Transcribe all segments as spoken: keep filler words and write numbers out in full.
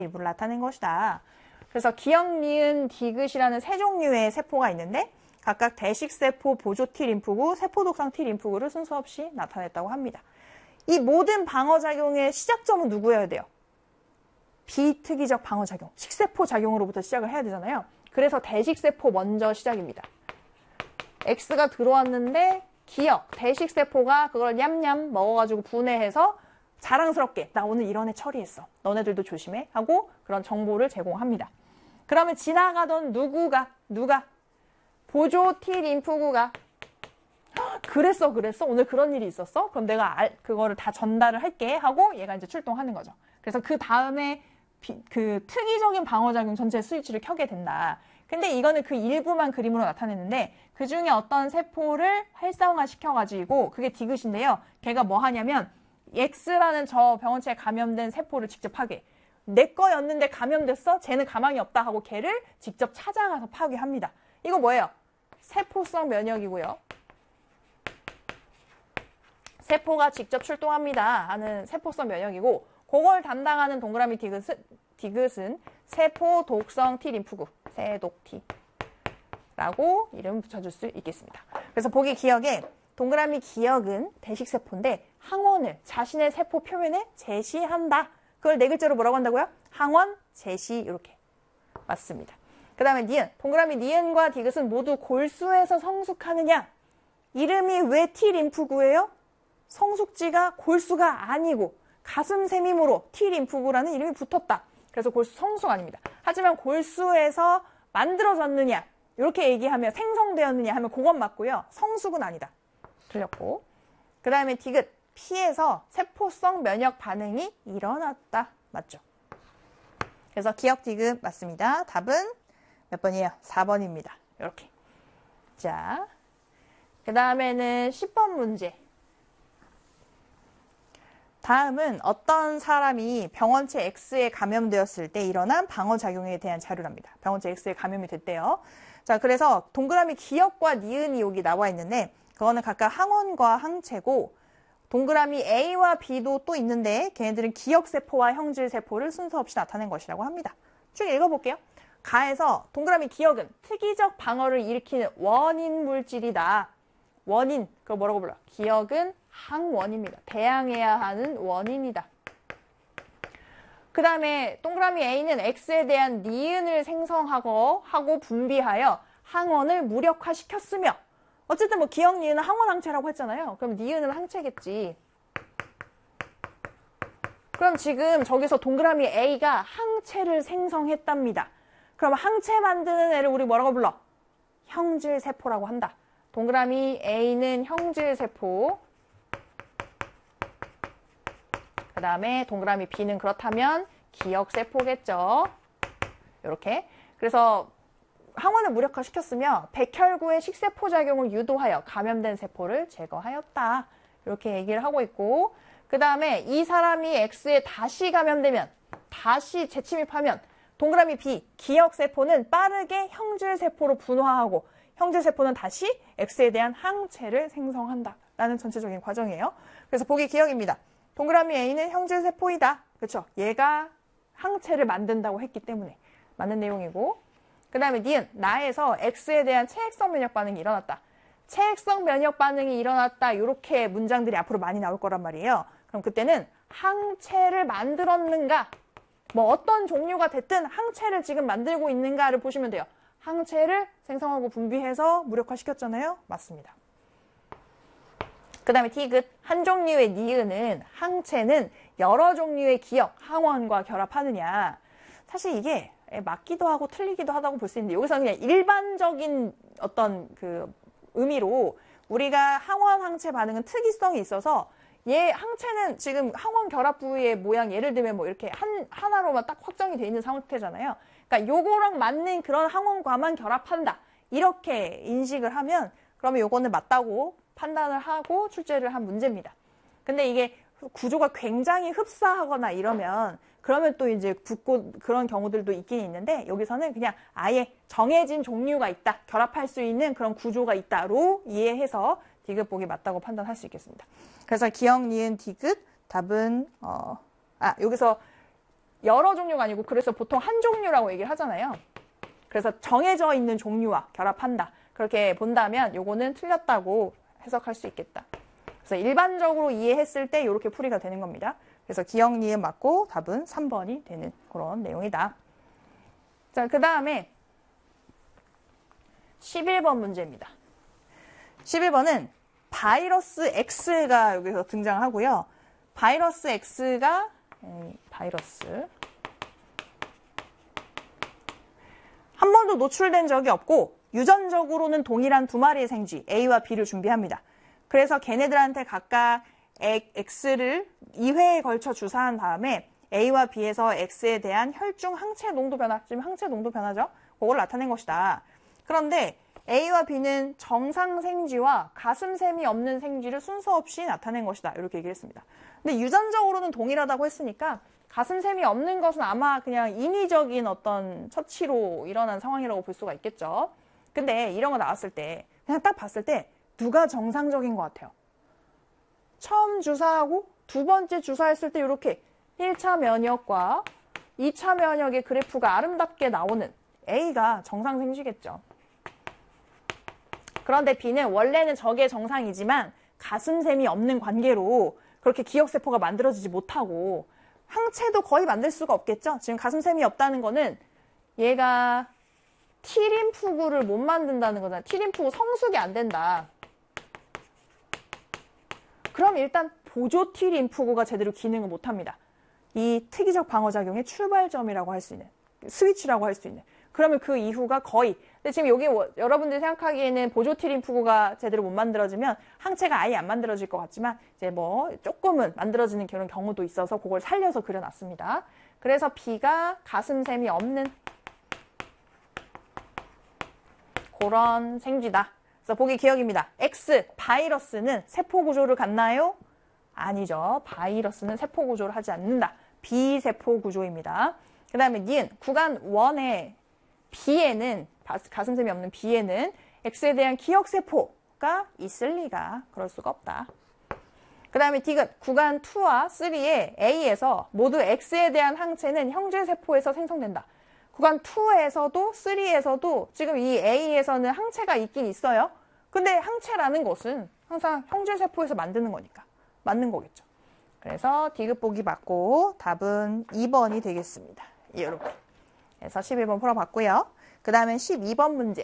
일부를 나타낸 것이다. 그래서 기역, 니은, 디귿이라는 세 종류의 세포가 있는데 각각 대식세포, 보조 T림프구, 세포독성 T림프구를 순서 없이 나타냈다고 합니다. 이 모든 방어작용의 시작점은 누구여야 돼요? 비특이적 방어작용, 식세포 작용으로부터 시작을 해야 되잖아요. 그래서 대식세포 먼저 시작입니다. X가 들어왔는데 기역, 대식세포가 그걸 냠냠 먹어가지고 분해해서 자랑스럽게 나 오늘 이런 애 처리했어. 너네들도 조심해 하고 그런 정보를 제공합니다. 그러면 지나가던 누구가 누가 보조 T림프구가 그랬어 그랬어 오늘 그런 일이 있었어? 그럼 내가 알, 그거를 다 전달을 할게 하고 얘가 이제 출동하는 거죠. 그래서 그 다음에 비, 그 특이적인 방어작용 전체 스위치를 켜게 된다. 근데 이거는 그 일부만 그림으로 나타냈는데 그 중에 어떤 세포를 활성화 시켜가지고 그게 디귿인데요. 걔가 뭐 하냐면 X라는 저 병원체에 감염된 세포를 직접 파괴. 내 거였는데 감염됐어? 쟤는 가망이 없다 하고 걔를 직접 찾아가서 파괴합니다. 이거 뭐예요? 세포성 면역이고요. 세포가 직접 출동합니다 하는 세포성 면역이고 그걸 담당하는 동그라미 디귿은, 디귿은 세포 독성 T림프구, 세독T 라고 이름 붙여줄 수 있겠습니다. 그래서 보기 기역에 동그라미 기역은 대식세포인데 항원을 자신의 세포 표면에 제시한다. 그걸 네 글자로 뭐라고 한다고요? 항원, 제시 이렇게 맞습니다. 그 다음에 니은, 동그라미 니은과 디귿은 모두 골수에서 성숙하느냐? 이름이 왜 T림프구예요? 성숙지가 골수가 아니고 가슴 세미모로 T림프구라는 이름이 붙었다. 그래서 골수 성숙 아닙니다. 하지만 골수에서 만들어졌느냐? 이렇게 얘기하면 생성되었느냐 하면 그건 맞고요. 성숙은 아니다. 틀렸고. 그 다음에 디귿, 피에서 세포성 면역 반응이 일어났다. 맞죠? 그래서 기역 디귿 맞습니다. 답은 몇 번이에요? 사 번입니다. 이렇게. 자, 그 다음에는 십 번 문제. 다음은 어떤 사람이 병원체 X에 감염되었을 때 일어난 방어작용에 대한 자료랍니다. 병원체 X에 감염이 됐대요. 자, 그래서 동그라미 기역과 니은이 여기 나와 있는데 그거는 각각 항원과 항체고 동그라미 A와 B도 또 있는데 걔네들은 기역세포와 형질세포를 순서 없이 나타낸 것이라고 합니다. 쭉 읽어볼게요. 가에서 동그라미 기역은 특이적 방어를 일으키는 원인 물질이다. 원인, 그걸 뭐라고 불러? 기역은 항원입니다. 대항해야 하는 원인이다. 그 다음에 동그라미 A는 X에 대한 니은을 생성하고 하고 분비하여 항원을 무력화시켰으며 어쨌든 뭐 기역 니은은 항원 항체라고 했잖아요. 그럼 니은은 항체겠지. 그럼 지금 저기서 동그라미 A가 항체를 생성했답니다. 그럼 항체 만드는 애를 우리 뭐라고 불러? 형질세포라고 한다. 동그라미 A는 형질세포. 그 다음에 동그라미 B는 그렇다면 기역세포겠죠. 이렇게. 그래서 항원을 무력화시켰으며 백혈구의 식세포 작용을 유도하여 감염된 세포를 제거하였다. 이렇게 얘기를 하고 있고 그 다음에 이 사람이 X에 다시 감염되면 다시 재침입하면 동그라미 B, 기역세포는 빠르게 형질세포로 분화하고 형질세포는 다시 X에 대한 항체를 생성한다. 라는 전체적인 과정이에요. 그래서 보기 기역입니다. 동그라미 A는 형질세포이다. 그렇죠? 얘가 항체를 만든다고 했기 때문에 맞는 내용이고 그 다음에 니은, 나에서 X에 대한 체액성 면역 반응이 일어났다. 체액성 면역 반응이 일어났다. 이렇게 문장들이 앞으로 많이 나올 거란 말이에요. 그럼 그때는 항체를 만들었는가? 뭐 어떤 종류가 됐든 항체를 지금 만들고 있는가를 보시면 돼요. 항체를 생성하고 분비해서 무력화시켰잖아요. 맞습니다. 그 다음에 디귿, 한 종류의 니은은 항체는 여러 종류의 기역, 항원과 결합하느냐. 사실 이게 맞기도 하고 틀리기도 하다고 볼 수 있는데 여기서는 그냥 일반적인 어떤 그 의미로 우리가 항원 항체 반응은 특이성이 있어서 얘 항체는 지금 항원 결합 부위의 모양 예를 들면 뭐 이렇게 한 하나로만 딱 확정이 돼 있는 상태잖아요. 그러니까 요거랑 맞는 그런 항원과만 결합한다. 이렇게 인식을 하면 그러면 요거는 맞다고 판단을 하고 출제를 한 문제입니다. 근데 이게 구조가 굉장히 흡사하거나 이러면 그러면 또 이제 붙고 그런 경우들도 있긴 있는데 여기서는 그냥 아예 정해진 종류가 있다. 결합할 수 있는 그런 구조가 있다로 이해해서 디귿 보기 맞다고 판단할 수 있겠습니다. 그래서 기역, 니은, 디귿 답은 어, 아 여기서 여러 종류가 아니고 그래서 보통 한 종류라고 얘기를 하잖아요. 그래서 정해져 있는 종류와 결합한다. 그렇게 본다면 요거는 틀렸다고 해석할 수 있겠다. 그래서 일반적으로 이해했을 때 이렇게 풀이가 되는 겁니다. 그래서 기억, 니은 맞고 답은 삼 번이 되는 그런 내용이다. 자, 그 다음에 십일 번 문제입니다. 십일 번은 바이러스 X가 여기서 등장하고요. 바이러스 X가 음, 바이러스 한 번도 노출된 적이 없고 유전적으로는 동일한 두 마리의 생쥐 A와 B를 준비합니다. 그래서 걔네들한테 각각 X를 이 회에 걸쳐 주사한 다음에 A와 B에서 X에 대한 혈중 항체 농도 변화, 지금 항체 농도 변화죠? 그걸 나타낸 것이다. 그런데 A와 B는 정상 생쥐와 가슴샘이 없는 생쥐를 순서 없이 나타낸 것이다. 이렇게 얘기를 했습니다. 근데 유전적으로는 동일하다고 했으니까 가슴샘이 없는 것은 아마 그냥 인위적인 어떤 처치로 일어난 상황이라고 볼 수가 있겠죠. 근데 이런 거 나왔을 때 그냥 딱 봤을 때 누가 정상적인 것 같아요? 처음 주사하고 두 번째 주사했을 때 이렇게 일 차 면역과 이 차 면역의 그래프가 아름답게 나오는 A가 정상 생쥐겠죠. 그런데 B는 원래는 저게 정상이지만 가슴샘이 없는 관계로 그렇게 기억세포가 만들어지지 못하고 항체도 거의 만들 수가 없겠죠. 지금 가슴샘이 없다는 거는 얘가 T림프구를 못 만든다는 거잖아요. T림프구 성숙이 안 된다. 그럼 일단 보조 T림프구가 제대로 기능을 못합니다. 이 특이적 방어작용의 출발점이라고 할 수 있는, 스위치라고 할 수 있는. 그러면 그 이후가 거의, 근데 지금 여기 여러분들이 생각하기에는 보조 T림프구가 제대로 못 만들어지면 항체가 아예 안 만들어질 것 같지만 이제 뭐 조금은 만들어지는 그런 경우도 있어서 그걸 살려서 그려놨습니다. 그래서 B가 가슴샘이 없는 그런 생쥐다. 그래서 보기 기억입니다. X, 바이러스는 세포 구조를 갖나요? 아니죠. 바이러스는 세포 구조를 하지 않는다. 비세포 구조입니다. 그 다음에 니은, 구간 일의 B에는, 가슴샘이 없는 B에는 X에 대한 기억세포가 있을 리가, 그럴 수가 없다. 그 다음에 디귿, 구간 이와 삼의 A에서 모두 X에 대한 항체는 형제세포에서 생성된다. 구간 이에서도 삼에서도 지금 이 A에서는 항체가 있긴 있어요. 근데 항체라는 것은 항상 형제세포에서 만드는 거니까 맞는 거겠죠. 그래서 디귿 보기 맞고 답은 이 번이 되겠습니다. 이렇게. 그래서 십일 번 풀어봤고요. 그 다음엔 십이 번 문제.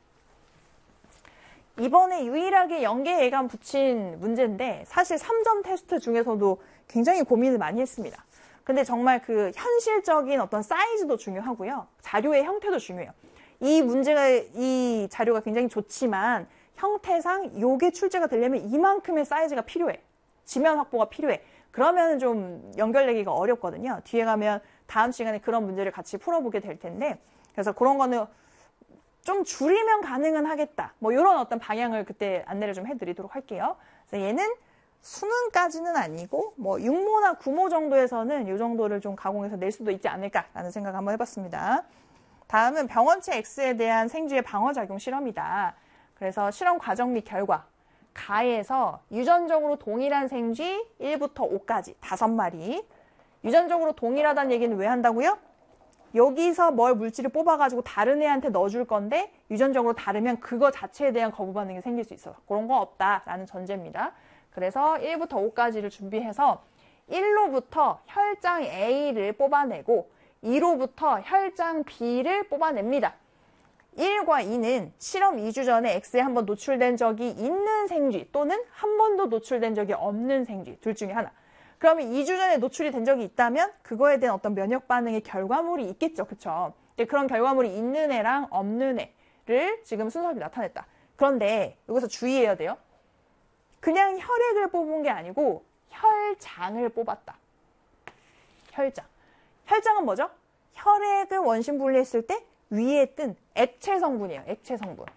이번에 유일하게 연계예감 붙인 문제인데 사실 삼 점 테스트 중에서도 굉장히 고민을 많이 했습니다. 근데 정말 그 현실적인 어떤 사이즈도 중요하고요. 자료의 형태도 중요해요. 이 문제가, 이 자료가 굉장히 좋지만 형태상 요게 출제가 되려면 이만큼의 사이즈가 필요해. 지면 확보가 필요해. 그러면 좀 연결되기가 어렵거든요. 뒤에 가면 다음 시간에 그런 문제를 같이 풀어보게 될 텐데 그래서 그런 거는 좀 줄이면 가능은 하겠다. 뭐 이런 어떤 방향을 그때 안내를 좀 해드리도록 할게요. 그래서 얘는 수능까지는 아니고 뭐 육 모나 구 모 정도에서는 이 정도를 좀 가공해서 낼 수도 있지 않을까라는 생각 한번 해봤습니다. 다음은 병원체 X에 대한 생쥐의 방어작용 실험이다. 그래서 실험 과정 및 결과. 가에서 유전적으로 동일한 생쥐 일부터 오까지 다섯 마리. 유전적으로 동일하다는 얘기는 왜 한다고요? 여기서 뭘 물질을 뽑아가지고 다른 애한테 넣어줄 건데 유전적으로 다르면 그거 자체에 대한 거부 반응이 생길 수 있어서 그런 거 없다라는 전제입니다. 그래서 일부터 오까지를 준비해서 일로부터 혈장 A를 뽑아내고 이로부터 혈장 B를 뽑아냅니다. 일과 이는 실험 이 주 전에 X에 한번 노출된 적이 있는 생쥐 또는 한 번도 노출된 적이 없는 생쥐 둘 중에 하나. 그러면 이 주 전에 노출이 된 적이 있다면 그거에 대한 어떤 면역 반응의 결과물이 있겠죠. 그쵸? 그런 결과물이 있는 애랑 없는 애를 지금 순서를 나타냈다. 그런데 여기서 주의해야 돼요. 그냥 혈액을 뽑은 게 아니고 혈장을 뽑았다. 혈장. 혈장은 뭐죠? 혈액을 원심 분리했을 때 위에 뜬 액체 성분이에요. 액체 성분.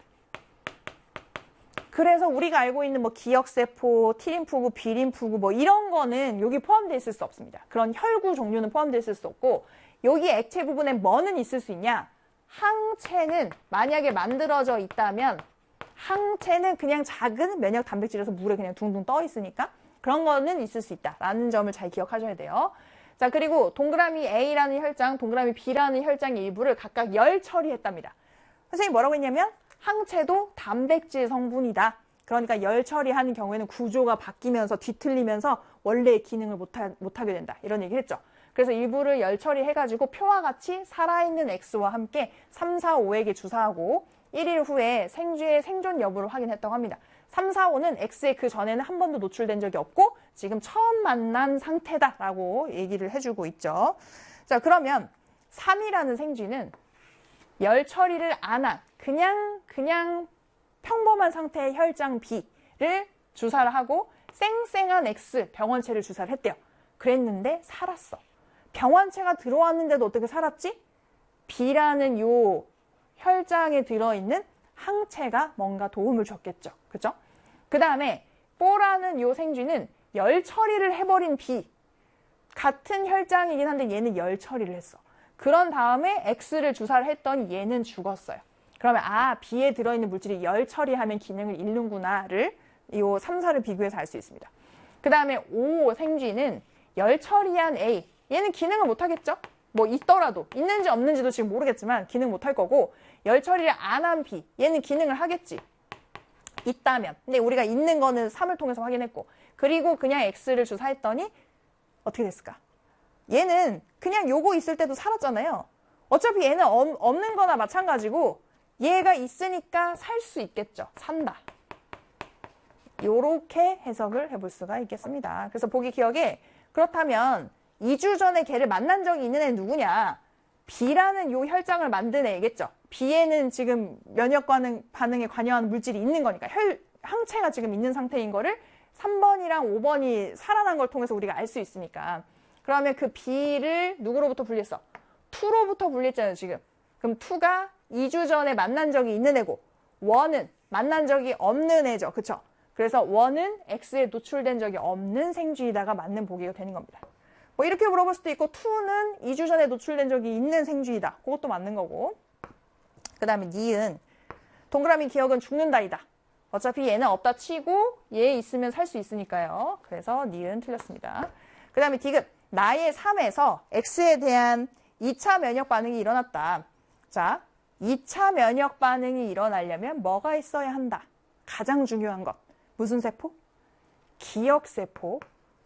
그래서 우리가 알고 있는 뭐 기억세포, T림프구, B림프구 뭐 이런 거는 여기 포함되어 있을 수 없습니다. 그런 혈구 종류는 포함되어 있을 수 없고 여기 액체 부분에 뭐는 있을 수 있냐? 항체는 만약에 만들어져 있다면 항체는 그냥 작은 면역 단백질에서 물에 그냥 둥둥 떠 있으니까 그런 거는 있을 수 있다라는 점을 잘 기억하셔야 돼요. 자, 그리고 동그라미 A라는 혈장, 동그라미 B라는 혈장의 일부를 각각 열 처리했답니다. 선생님이 뭐라고 했냐면 항체도 단백질 성분이다. 그러니까 열 처리하는 경우에는 구조가 바뀌면서 뒤틀리면서 원래의 기능을 못하, 못하게 된다. 이런 얘기를 했죠. 그래서 일부를 열 처리해가지고 표와 같이 살아있는 X와 함께 삼, 사, 오에게 주사하고 일 일 후에 생쥐의 생존 여부를 확인했다고 합니다. 삼, 사, 오는 X에 그 전에는 한 번도 노출된 적이 없고 지금 처음 만난 상태다라고 얘기를 해주고 있죠. 자, 그러면 삼이라는 생쥐는 열 처리를 안 한 그냥 그냥 평범한 상태의 혈장 B를 주사를 하고 쌩쌩한 X 병원체를 주사를 했대요. 그랬는데 살았어. 병원체가 들어왔는데도 어떻게 살았지? B라는 요 혈장에 들어있는 항체가 뭔가 도움을 줬겠죠. 그죠? 그 다음에 사라는 요 생쥐는 열 처리를 해버린 B. 같은 혈장이긴 한데 얘는 열 처리를 했어. 그런 다음에 X를 주사를 했더니 얘는 죽었어요. 그러면 아, B에 들어있는 물질이 열 처리하면 기능을 잃는구나를 이 삼, 사를 비교해서 알 수 있습니다. 그 다음에 오 생쥐는 열 처리한 A. 얘는 기능을 못하겠죠? 뭐 있더라도 있는지 없는지도 지금 모르겠지만 기능 못할 거고 열 처리를 안 한 B. 얘는 기능을 하겠지. 있다면. 근데 우리가 있는 거는 삼을 통해서 확인했고 그리고 그냥 X를 주사했더니 어떻게 됐을까? 얘는 그냥 요거 있을 때도 살았잖아요. 어차피 얘는 없, 없는 거나 마찬가지고 얘가 있으니까 살 수 있겠죠. 산다. 요렇게 해석을 해볼 수가 있겠습니다. 그래서 보기 기억에 그렇다면 이 주 전에 걔를 만난 적이 있는 애 누구냐? B라는 요 혈장을 만든 애겠죠. B에는 지금 면역 반응, 반응에 관여하는 물질이 있는 거니까 혈, 항체가 지금 있는 상태인 거를 삼 번이랑 오 번이 살아난 걸 통해서 우리가 알 수 있으니까 그러면 그 B를 누구로부터 분리했어? 이로부터 분리했잖아요, 지금. 그럼 이가 이 주 전에 만난 적이 있는 애고 일은 만난 적이 없는 애죠. 그쵸? 그래서 일은 X에 노출된 적이 없는 생쥐이다가 맞는 보기가 되는 겁니다. 뭐 이렇게 물어볼 수도 있고 이는 이 주 전에 노출된 적이 있는 생쥐이다. 그것도 맞는 거고. 그 다음에 니은 동그라미 기억은 죽는다이다. 어차피 얘는 없다 치고 얘 있으면 살 수 있으니까요. 그래서 니은 틀렸습니다. 그 다음에 디귿 나의 삶에서 X에 대한 이 차 면역 반응이 일어났다. 자, 이 차 면역 반응이 일어나려면 뭐가 있어야 한다? 가장 중요한 것. 무슨 세포? 기억세포.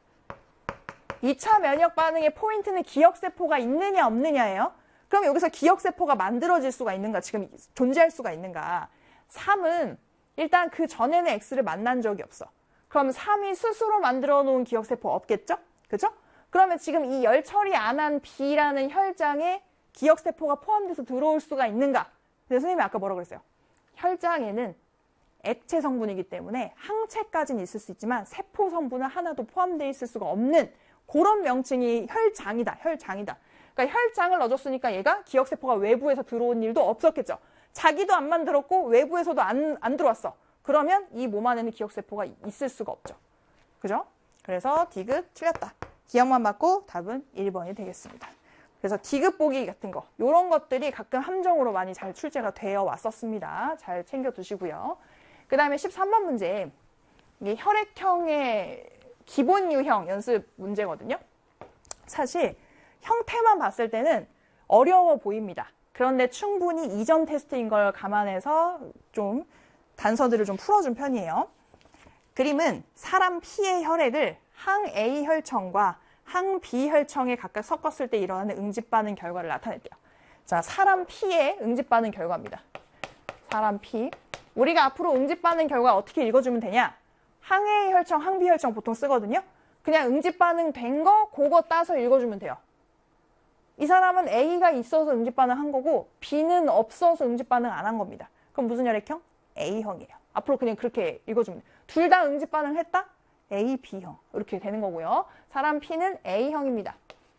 이 차 면역 반응의 포인트는 기억세포가 있느냐 없느냐예요. 그럼 여기서 기억세포가 만들어질 수가 있는가? 지금 존재할 수가 있는가? 삼은 일단 그 전에는 X를 만난 적이 없어. 그럼 삼이 스스로 만들어 놓은 기억세포 없겠죠? 그죠? 그러면 지금 이 열 처리 안 한 B라는 혈장에 기억세포가 포함돼서 들어올 수가 있는가? 근데 선생님이 아까 뭐라고 그랬어요? 혈장에는 액체 성분이기 때문에 항체까지는 있을 수 있지만 세포 성분은 하나도 포함되어 있을 수가 없는 그런 명칭이 혈장이다. 혈장이다. 그러니까 혈장을 넣어줬으니까 얘가 기억세포가 외부에서 들어온 일도 없었겠죠. 자기도 안 만들었고 외부에서도 안, 안 들어왔어. 그러면 이 몸 안에는 기억세포가 있을 수가 없죠. 그죠? 그래서 디귿 틀렸다. 기억만 맞고 답은 일 번이 되겠습니다. 그래서 디귿 보기 같은 거 이런 것들이 가끔 함정으로 많이 잘 출제가 되어 왔었습니다. 잘 챙겨두시고요. 그 다음에 십삼 번 문제 이게 혈액형의 기본 유형 연습 문제거든요. 사실 형태만 봤을 때는 어려워 보입니다. 그런데 충분히 이전 테스트인 걸 감안해서 좀 단서들을 좀 풀어준 편이에요. 그림은 사람 피의 혈액을 항 A 혈청과 항 B 혈청에 각각 섞었을 때 일어나는 응집 반응 결과를 나타냈대요. 자, 사람 피의 응집 반응 결과입니다. 사람 피. 우리가 앞으로 응집 반응 결과 어떻게 읽어주면 되냐? 항 A 혈청, 항 B 혈청 보통 쓰거든요. 그냥 응집 반응 된 거 그거 따서 읽어주면 돼요. 이 사람은 A가 있어서 응집 반응 한 거고 B는 없어서 응집 반응 안 한 겁니다. 그럼 무슨 혈액형? A형이에요. 앞으로 그냥 그렇게 읽어주면 돼요. 둘 다 응집 반응 했다? A, B형 이렇게 되는 거고요. 사람 P는 A형입니다.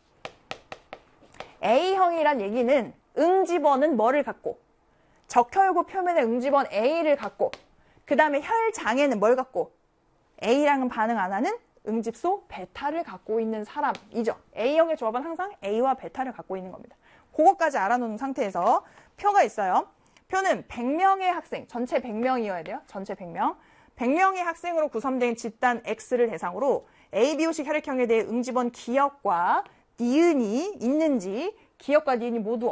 A형이란 얘기는 응집원은 뭐를 갖고 적혈구 표면에 응집원 A를 갖고 그 다음에 혈장에는 뭘 갖고 A랑은 반응 안 하는 응집소 베타를 갖고 있는 사람이죠. A형의 조합은 항상 A와 베타를 갖고 있는 겁니다. 그것까지 알아놓은 상태에서 표가 있어요. 표는 백 명의 학생, 전체 백 명이어야 돼요. 전체 백 명. 백 명의 학생으로 구성된 집단 X를 대상으로 에이비오식 혈액형에 대해 응집원 기억과 니은이 있는지 기역과 니은이 모두